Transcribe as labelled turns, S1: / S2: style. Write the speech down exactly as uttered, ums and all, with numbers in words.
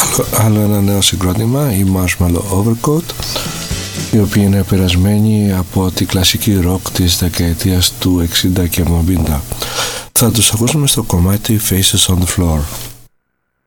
S1: Άλλο ένα νέο συγκρότημα, η Marshmallow Overcoat, η οποία είναι περασμένη από τη κλασική ροκ της δεκαετίας του εξήντα και εβδομήντα. Θα τους ακούσουμε στο κομμάτι Faces on the Floor.